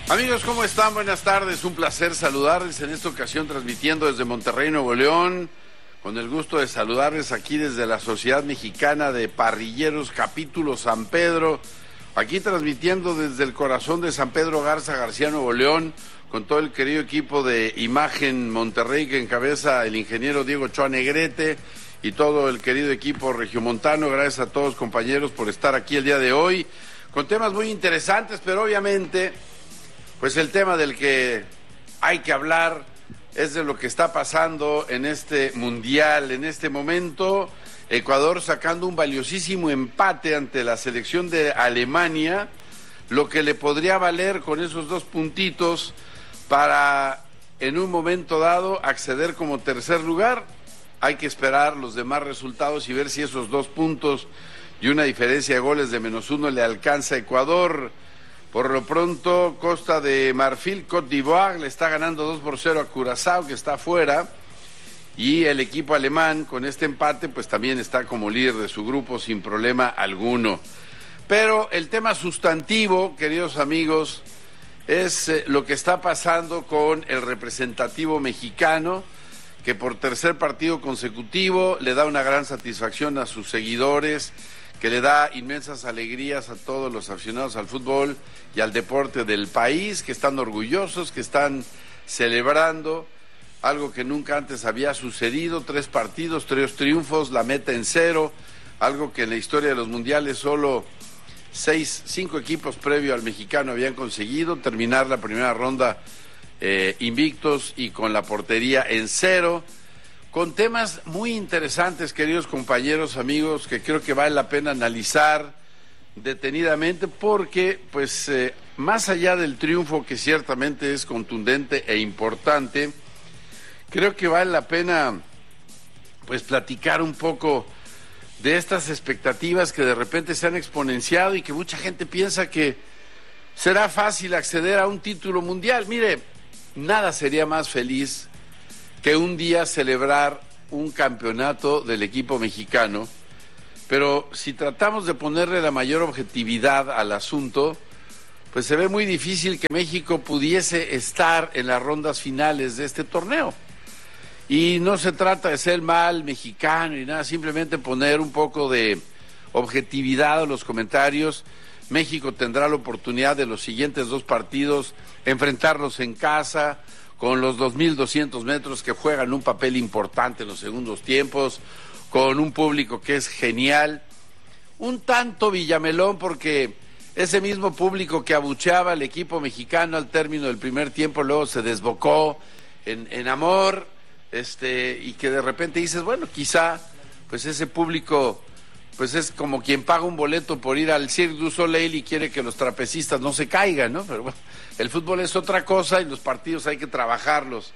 Amigos, ¿cómo están? Buenas tardes, un placer saludarles en esta ocasión transmitiendo desde Monterrey, Nuevo León, con el gusto de saludarles aquí desde la Sociedad Mexicana de Parrilleros, capítulo San Pedro, aquí transmitiendo desde el corazón de San Pedro Garza García, Nuevo León, con todo el querido equipo de Imagen Monterrey que encabeza el ingeniero Diego Ochoa Negrete y todo el querido equipo regiomontano. Gracias a todos, compañeros, por estar aquí el día de hoy, con temas muy interesantes, pero obviamente pues el tema del que hay que hablar es de lo que está pasando en este mundial. En este momento, Ecuador sacando un valiosísimo empate ante la selección de Alemania, lo que le podría valer con esos 2 puntitos para, en un momento dado, acceder como tercer lugar. Hay que esperar los demás resultados y ver si esos 2 puntos y una diferencia de goles de -1 le alcanza a Ecuador. Por lo pronto, Costa de Marfil, Côte d'Ivoire, le está ganando 2-0 a Curazao, que está afuera, y el equipo alemán, con este empate, pues también está como líder de su grupo sin problema alguno. Pero el tema sustantivo, queridos amigos, es lo que está pasando con el representativo mexicano, que por tercer partido consecutivo le da una gran satisfacción a sus seguidores, que le da inmensas alegrías a todos los aficionados al fútbol y al deporte del país, que están orgullosos, que están celebrando algo que nunca antes había sucedido: 3 partidos, 3 triunfos, la meta en 0, algo que en la historia de los mundiales solo 5 equipos previo al mexicano habían conseguido, terminar la primera ronda invictos y con la portería en 0. Con temas muy interesantes, queridos compañeros, amigos, que creo que vale la pena analizar detenidamente porque, pues, más allá del triunfo, que ciertamente es contundente e importante, creo que vale la pena, pues, platicar un poco de estas expectativas que de repente se han exponenciado y que mucha gente piensa que será fácil acceder a un título mundial. Mire, nada sería más feliz que un día celebrar un campeonato del equipo mexicano, pero si tratamos de ponerle la mayor objetividad al asunto, pues se ve muy difícil que México pudiese estar en las rondas finales de este torneo. Y no se trata de ser mal mexicano y nada, simplemente poner un poco de objetividad a los comentarios. México tendrá la oportunidad de los siguientes 2 partidos enfrentarlos en casa, con los 2.200 metros que juegan un papel importante en los segundos tiempos, con un público que es genial, un tanto villamelón, porque ese mismo público que abucheaba al equipo mexicano al término del primer tiempo, luego se desbocó en amor, y que de repente dices, bueno, quizá pues ese público pues es como quien paga un boleto por ir al Cirque du Soleil y quiere que los trapecistas no se caigan, ¿no? Pero bueno, el fútbol es otra cosa y los partidos hay que trabajarlos.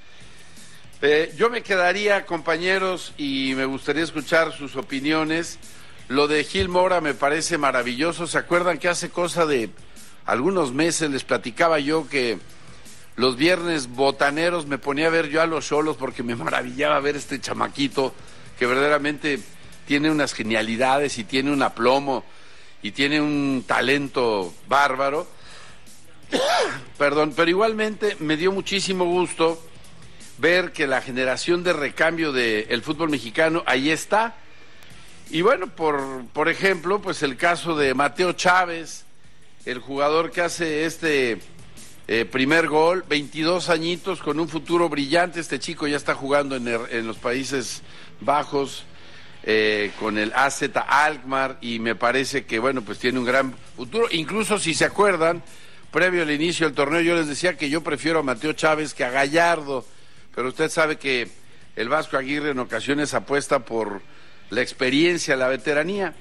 Yo me quedaría, compañeros, y me gustaría escuchar sus opiniones. Lo de Gil Mora me parece maravilloso. ¿Se acuerdan que hace cosa de algunos meses les platicaba yo que los viernes botaneros me ponía a ver yo a los Xolos porque me maravillaba ver este chamaquito que verdaderamente tiene unas genialidades y tiene un aplomo y tiene un talento bárbaro? Perdón, pero igualmente me dio muchísimo gusto ver que la generación de recambio del fútbol mexicano ahí está. Y bueno, por ejemplo, pues el caso de Mateo Chávez, el jugador que hace este primer gol, 22 añitos, con un futuro brillante. Este chico ya está jugando en los Países Bajos, con el AZ Alkmaar, y me parece que, bueno, pues tiene un gran futuro. Incluso, si se acuerdan, previo al inicio del torneo yo les decía que yo prefiero a Mateo Chávez que a Gallardo, pero usted sabe que el Vasco Aguirre en ocasiones apuesta por la experiencia, la veteranía.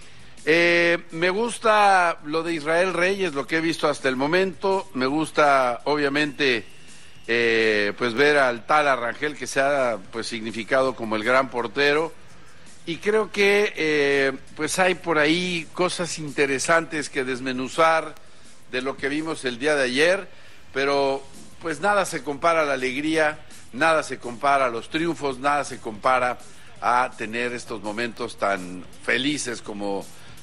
Me gusta lo de Israel Reyes, lo que he visto hasta el momento. Me gusta, obviamente, pues ver al Tala Rangel, que se ha pues significado como el gran portero. Y creo que pues hay por ahí cosas interesantes que desmenuzar de lo que vimos el día de ayer, pero pues nada se compara a la alegría, nada se compara a los triunfos, nada se compara a tener estos momentos tan felices como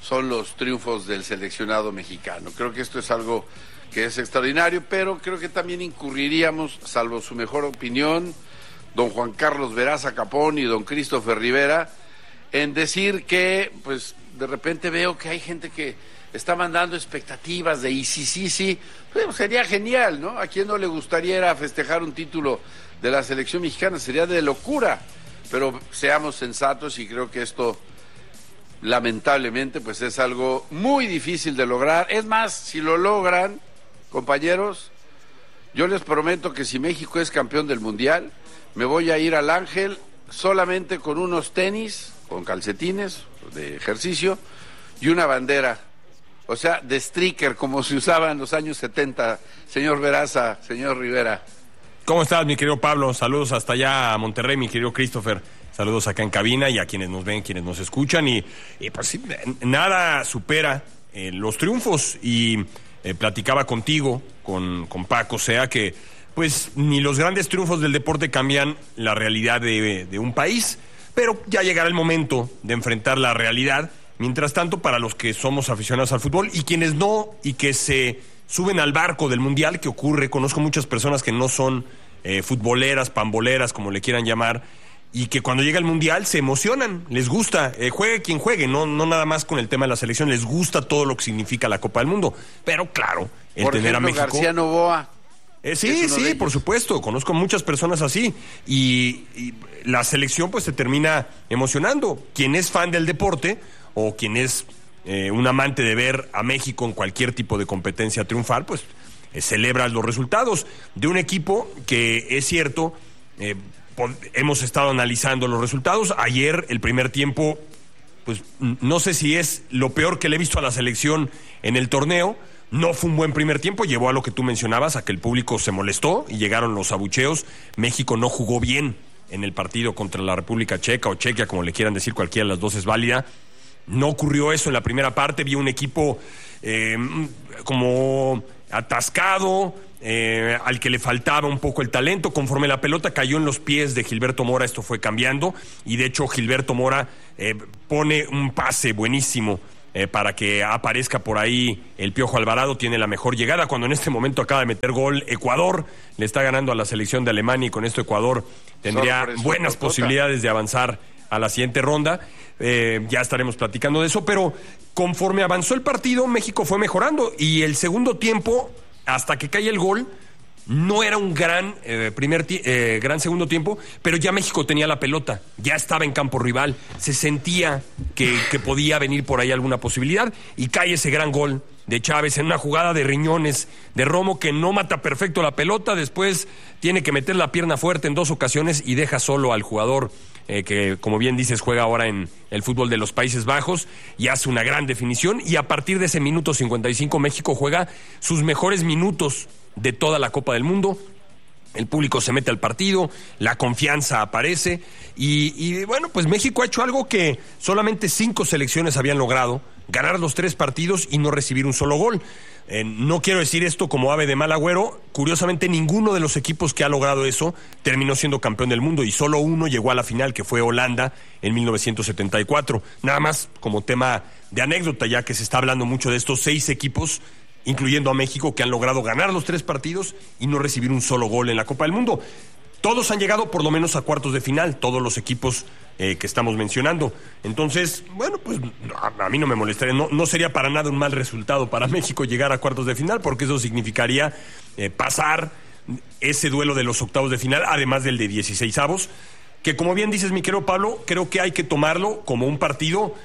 son los triunfos del seleccionado mexicano. Creo que esto es algo que es extraordinario, pero creo que también incurriríamos, salvo su mejor opinión, don Juan Carlos Veraza Capón y don Christopher Rivera, en decir que, pues, de repente veo que hay gente que está mandando expectativas de y sí, pues, sería genial, ¿no? ¿A quién no le gustaría ir a festejar un título de la selección mexicana? Sería de locura, pero seamos sensatos y creo que esto, lamentablemente, pues es algo muy difícil de lograr. Es más, si lo logran, compañeros, yo les prometo que si México es campeón del Mundial, me voy a ir al Ángel solamente con unos tenis, con calcetines de ejercicio y una bandera, o sea, de streaker, como se usaba en los años 70, señor Veraza, señor Rivera. ¿Cómo estás, mi querido Pablo? Saludos hasta allá a Monterrey, mi querido Christopher. Saludos acá en cabina y a quienes nos ven, quienes nos escuchan. Y pues sí, nada supera los triunfos. Y platicaba contigo, con Paco, o sea que pues ni los grandes triunfos del deporte cambian la realidad de un país, pero ya llegará el momento de enfrentar la realidad. Mientras tanto, para los que somos aficionados al fútbol y quienes no, y que se suben al barco del Mundial, que ocurre, conozco muchas personas que no son futboleras, pamboleras, como le quieran llamar, y que cuando llega el Mundial se emocionan, les gusta, juegue quien juegue, no nada más con el tema de la selección, les gusta todo lo que significa la Copa del Mundo. Pero claro, el por tener ejemplo, a México... García Novoa. Sí, por supuesto, conozco muchas personas así y la selección pues se termina emocionando. Quien es fan del deporte o quien es un amante de ver a México en cualquier tipo de competencia triunfar, pues celebra los resultados de un equipo que es cierto, hemos estado analizando los resultados. Ayer el primer tiempo, pues no sé si es lo peor que le he visto a la selección en el torneo. No fue un buen primer tiempo, llevó a lo que tú mencionabas, a que el público se molestó y llegaron los abucheos. México no jugó bien en el partido contra la República Checa o Chequia, como le quieran decir, cualquiera de las dos es válida. No ocurrió eso en la primera parte, vi un equipo como atascado, al que le faltaba un poco el talento. Conforme la pelota cayó en los pies de Gilberto Mora, esto fue cambiando, y de hecho Gilberto Mora pone un pase buenísimo para que aparezca por ahí el Piojo Alvarado. Tiene la mejor llegada, cuando en este momento acaba de meter gol Ecuador, le está ganando a la selección de Alemania, y con esto Ecuador tendría buenas posibilidades de avanzar a la siguiente ronda. Ya estaremos platicando de eso, pero conforme avanzó el partido, México fue mejorando, y el segundo tiempo, hasta que cae el gol, no era un gran gran segundo tiempo, pero ya México tenía la pelota, ya estaba en campo rival, se sentía que podía venir por ahí alguna posibilidad, y cae ese gran gol de Chávez en una jugada de riñones de Romo, que no mata perfecto la pelota, después tiene que meter la pierna fuerte en dos ocasiones y deja solo al jugador que, como bien dices, juega ahora en el fútbol de los Países Bajos, y hace una gran definición, y a partir de ese minuto 55 México juega sus mejores minutos de toda la Copa del Mundo. El público se mete al partido, la confianza aparece, y bueno, pues México ha hecho algo que solamente 5 selecciones habían logrado: ganar los 3 partidos y no recibir un solo gol. No quiero decir esto como ave de mal agüero, curiosamente ninguno de los equipos que ha logrado eso terminó siendo campeón del mundo, y solo uno llegó a la final, que fue Holanda en 1974. Nada más como tema de anécdota, ya que se está hablando mucho de estos 6 equipos, incluyendo a México, que han logrado ganar los 3 partidos y no recibir un solo gol en la Copa del Mundo. Todos han llegado por lo menos a cuartos de final, todos los equipos que estamos mencionando. Entonces, bueno, pues a mí no me molestaría, no sería para nada un mal resultado para México llegar a cuartos de final, porque eso significaría pasar ese duelo de los octavos de final, además del de 16avos, que, como bien dices, mi querido Pablo, creo que hay que tomarlo como un partido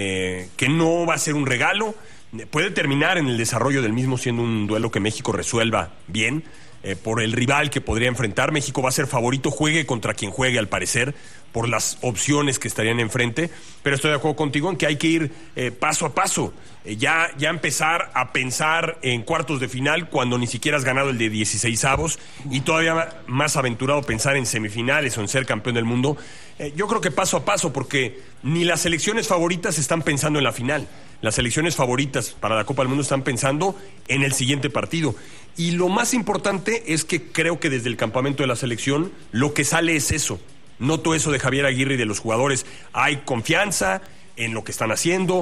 que no va a ser un regalo. Puede terminar en el desarrollo del mismo siendo un duelo que México resuelva bien, por el rival que podría enfrentar. México va a ser favorito, juegue contra quien juegue, al parecer, por las opciones que estarían enfrente, pero estoy de acuerdo contigo en que hay que ir paso a paso, ya empezar a pensar en cuartos de final cuando ni siquiera has ganado el de 16avos, y todavía más aventurado pensar en semifinales o en ser campeón del mundo. Yo creo que paso a paso, porque ni las selecciones favoritas están pensando en la final. Las selecciones favoritas para la Copa del Mundo están pensando en el siguiente partido. Y lo más importante es que creo que desde el campamento de la selección lo que sale es eso. Noto eso de Javier Aguirre y de los jugadores. Hay confianza en lo que están haciendo,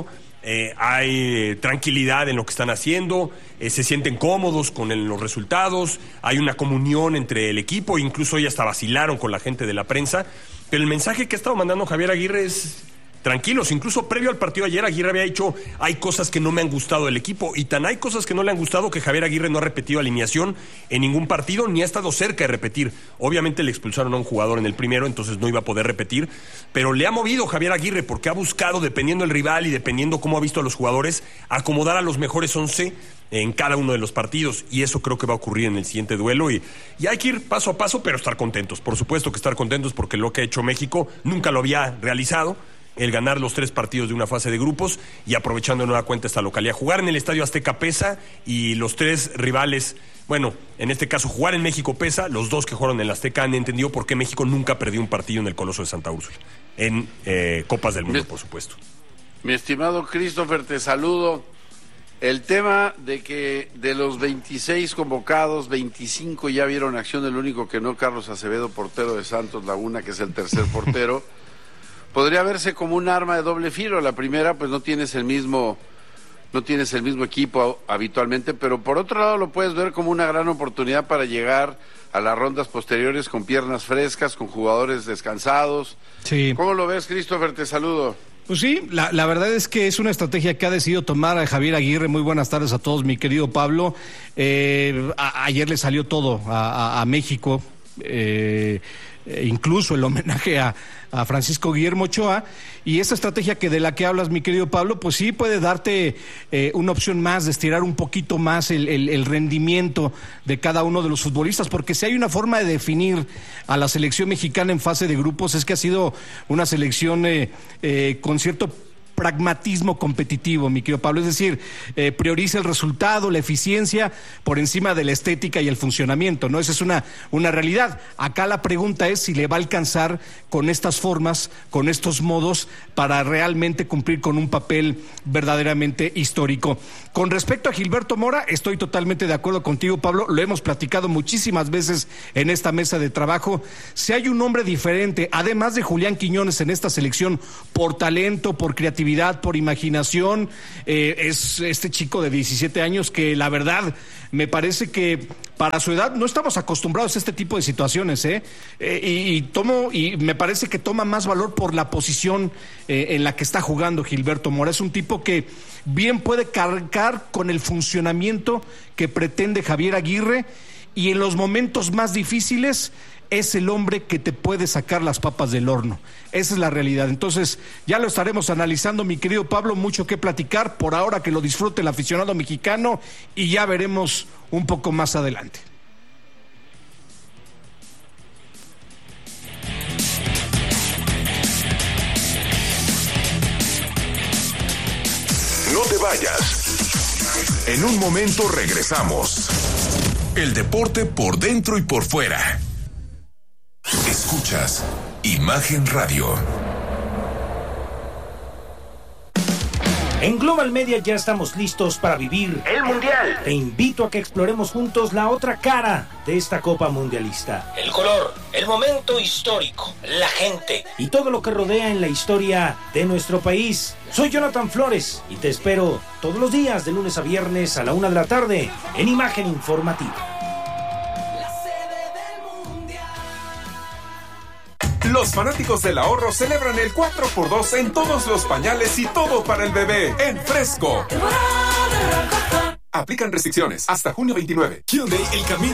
hay tranquilidad en lo que están haciendo, se sienten cómodos con los resultados, hay una comunión entre el equipo, incluso hoy hasta vacilaron con la gente de la prensa, pero el mensaje que ha estado mandando Javier Aguirre es tranquilos. Incluso previo al partido ayer, Aguirre había dicho, hay cosas que no me han gustado del equipo, y tan hay cosas que no le han gustado que Javier Aguirre no ha repetido alineación en ningún partido, ni ha estado cerca de repetir. Obviamente le expulsaron a un jugador en el primero, entonces no iba a poder repetir, pero le ha movido Javier Aguirre porque ha buscado, dependiendo del rival y dependiendo cómo ha visto a los jugadores, acomodar a los mejores 11 en cada uno de los partidos, y eso creo que va a ocurrir en el siguiente duelo, y hay que ir paso a paso, pero estar contentos. Por supuesto que estar contentos, porque lo que ha hecho México nunca lo había realizado, el ganar los 3 partidos de una fase de grupos y aprovechando de nueva cuenta esta localidad. Jugar en el Estadio Azteca pesa, y los 3 rivales, bueno, en este caso jugar en México pesa. Los 2 que jugaron en el Azteca han entendido por qué México nunca perdió un partido en el Coloso de Santa Úrsula, en Copas del Mundo, por supuesto. Mi estimado Christopher, te saludo. El tema de que de los 26 convocados, 25 ya vieron acción, el único que no, Carlos Acevedo, portero de Santos Laguna, que es el tercer portero, podría verse como un arma de doble filo. La primera, pues no tienes el mismo equipo habitualmente, pero por otro lado lo puedes ver como una gran oportunidad para llegar a las rondas posteriores con piernas frescas, con jugadores descansados. Sí. ¿Cómo lo ves, Christopher? Te saludo. Pues sí, la verdad es que es una estrategia que ha decidido tomar a Javier Aguirre. Muy buenas tardes a todos, mi querido Pablo. Ayer le salió todo a México, incluso el homenaje a Francisco Guillermo Ochoa, y esta estrategia de la que hablas, mi querido Pablo, pues sí puede darte una opción más de estirar un poquito más el rendimiento de cada uno de los futbolistas, porque si hay una forma de definir a la selección mexicana en fase de grupos, es que ha sido una selección con cierto pragmatismo competitivo, mi querido Pablo, es decir, prioriza el resultado, la eficiencia por encima de la estética y el funcionamiento, ¿no? Esa es una realidad. Acá la pregunta es si le va a alcanzar con estas formas, con estos modos, para realmente cumplir con un papel verdaderamente histórico. Con respecto a Gilberto Mora, estoy totalmente de acuerdo contigo, Pablo, lo hemos platicado muchísimas veces en esta mesa de trabajo. Si hay un hombre diferente, además de Julián Quiñones en esta selección, por talento, por creatividad, por imaginación, es este chico de 17 años que la verdad me parece que para su edad no estamos acostumbrados a este tipo de situaciones, y me parece que toma más valor por la posición en la que está jugando Gilberto Mora. Es un tipo que bien puede cargar con el funcionamiento que pretende Javier Aguirre, y en los momentos más difíciles es el hombre que te puede sacar las papas del horno. Esa es la realidad. Entonces, ya lo estaremos analizando, mi querido Pablo, mucho que platicar. Por ahora que lo disfrute el aficionado mexicano, y ya veremos un poco más adelante. No te vayas. En un momento regresamos. El deporte por dentro y por fuera. Escuchas Imagen Radio. En Global Media ya estamos listos para vivir el Mundial. Te invito a que exploremos juntos la otra cara de esta Copa Mundialista. El color, el momento histórico, la gente y todo lo que rodea en la historia de nuestro país. Soy Jonathan Flores y te espero todos los días de lunes a viernes a la 1 de la tarde en Imagen Informativa. Los fanáticos del ahorro celebran el 4x2 en todos los pañales y todo para el bebé en Fresco. Aplican restricciones hasta junio 29. Hyundai El Camino